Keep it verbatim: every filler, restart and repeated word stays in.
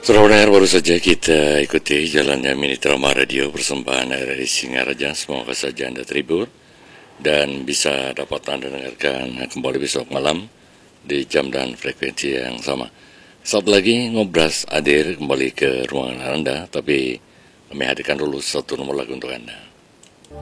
Saudara pendengar, baru saja kita ikuti jalannya mini drama radio persembahan dari Singaraja. Semoga saja Anda terhibur dan bisa dapat Anda dengarkan kembali besok malam di jam dan frekuensi yang sama. Saat lagi ngobras hadir kembali ke ruangan Anda, tapi kami hadirkan dulu satu nomor lagu untuk Anda.